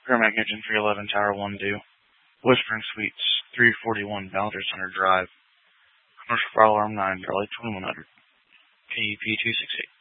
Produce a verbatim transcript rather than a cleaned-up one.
Paramount Kitchen, three eleven Tower one due. Whispering Suites, three forty-one Valder Center Drive. Commercial file alarm nine, Charlie twenty-one hundred. K U P two six eight.